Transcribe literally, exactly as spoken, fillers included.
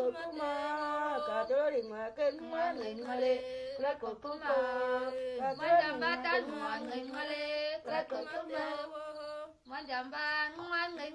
kuma ka cho đình mà kinh mà nghinh mà lê ra cột kuma ka cho đình mà kinh mà nghinh mà lê ra cột kuma Manjamba, man,